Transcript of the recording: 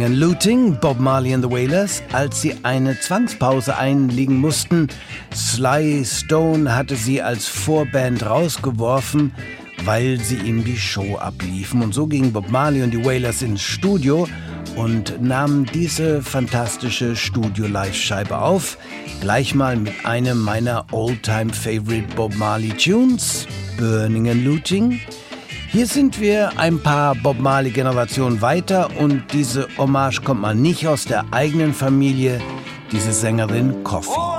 and Looting, Bob Marley and the Wailers, als sie eine Zwangspause einlegen mussten. Sly Stone hatte sie als Vorband rausgeworfen, weil sie ihm die Show abliefen. Und so gingen Bob Marley und die Wailers ins Studio und nahmen diese fantastische Studio-Live-Scheibe auf. Gleich mal mit einem meiner All-Time-Favorite Bob Marley-Tunes, Burning and Looting. Hier sind wir ein paar Bob Marley-Generationen weiter und diese Hommage kommt mal nicht aus der eigenen Familie, diese Sängerin Coffee.